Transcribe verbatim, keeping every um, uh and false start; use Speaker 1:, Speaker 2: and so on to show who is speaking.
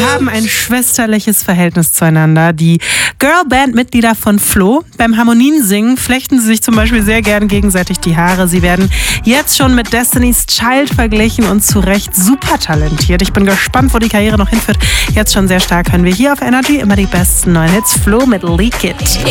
Speaker 1: haben ein schwesterliches Verhältnis zueinander. Die Girlband-Mitglieder von Flo. Beim Harmoniensingen flechten sie sich zum Beispiel sehr gern gegenseitig die Haare. Sie werden jetzt schon mit Destiny's Child verglichen und zu Recht super talentiert. Ich bin gespannt, wo die Karriere noch hinführt. Jetzt schon sehr stark hören wir hier auf Energy immer die besten neuen Hits. Flo mit Leak It.